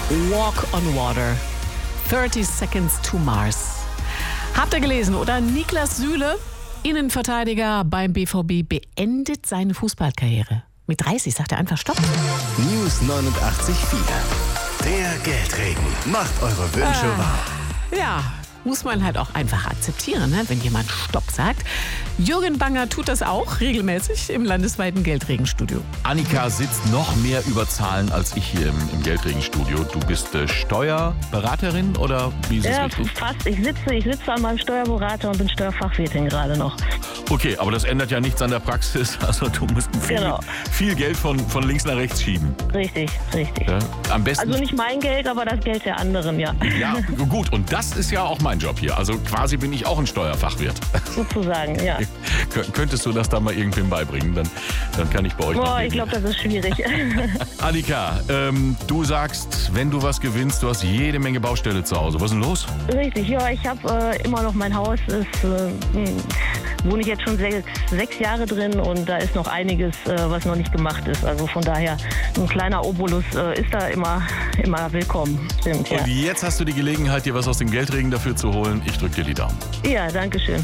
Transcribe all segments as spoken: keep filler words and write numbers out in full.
Walk on Water. thirty Seconds to Mars. Habt ihr gelesen, oder? Niklas Süle, Innenverteidiger beim B V B, beendet seine Fußballkarriere. Mit dreißig sagt er einfach Stopp. News neunundachtzig Komma vier. Der Geldregen macht eure Wünsche Ah. wahr. Ja, muss man halt auch einfach akzeptieren, ne? Wenn jemand Stopp sagt. Jürgen Banger tut das auch regelmäßig im landesweiten Geldregenstudio. Annika sitzt noch mehr über Zahlen als ich hier im, im Geldregenstudio. Du bist äh, Steuerberaterin oder wie ist es Ja, richtig? fast. Ich sitze, ich sitze an meinem Steuerberater und bin Steuerfachwirtin gerade noch. Okay, aber das ändert ja nichts an der Praxis. Also du musst viel, Genau. viel Geld von, von links nach rechts schieben. Richtig, richtig. Ja? Am besten. Also nicht mein Geld, aber das Geld der anderen, ja. Ja, gut. Und das ist ja auch mein Job hier. Also quasi bin ich auch ein Steuerfachwirt. Sozusagen, ja. Kö- Könntest du das da mal irgendwem beibringen? Dann, dann kann ich bei euch Boah, noch ich glaube, das ist schwierig. Annika, ähm, du sagst, wenn du was gewinnst, du hast jede Menge Baustelle zu Hause. Was ist denn los? Richtig, ja, ich habe äh, immer noch mein Haus. Ist, äh, hm, wohne ich jetzt schon sechs, sechs Jahre drin und da ist noch einiges, äh, was noch nicht gemacht ist. Also von daher, ein kleiner Obolus äh, ist da immer, immer willkommen. Stimmt, ja. Und jetzt hast du die Gelegenheit, dir was aus dem Geldregen dafür zu holen. Ich drücke dir die Daumen. Ja, danke schön.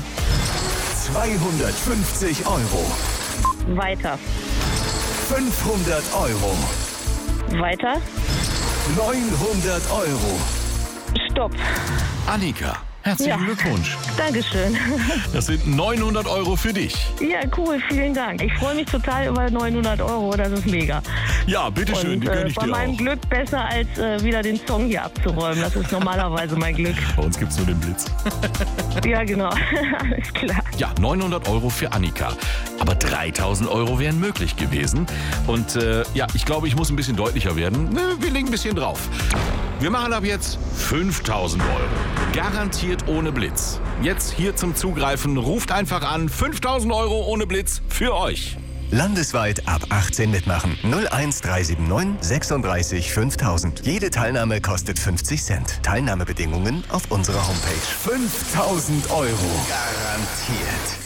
zweihundertfünfzig Euro. Weiter, fünfhundert Euro. weiter, neunhundert Euro. Stopp. Annika, herzlichen Ja. Glückwunsch. Dankeschön. Das sind neunhundert Euro für dich. Ja, cool, vielen Dank. Ich freue mich total über neunhundert Euro, das ist mega. Ja, bitteschön, Und die gönn äh, ich bei dir meinem auch. Glück besser, als äh, wieder den Song hier abzuräumen. Das ist normalerweise mein Glück. Bei uns gibt's nur den Blitz. Ja, genau. Alles klar. Ja, neunhundert Euro für Annika. Aber dreitausend Euro wären möglich gewesen. Und äh, ja, ich glaube, ich muss ein bisschen deutlicher werden. Ne, wir legen ein bisschen drauf. Wir machen ab jetzt fünftausend Euro. Garantiert ohne Blitz. Jetzt hier zum Zugreifen. Ruft einfach an. fünftausend Euro ohne Blitz für euch. Landesweit ab achtzehn mitmachen. null eins drei sieben neun sechsunddreißig fünftausend. Jede Teilnahme kostet fünfzig Cent. Teilnahmebedingungen auf unserer Homepage. fünftausend Euro. Garantiert.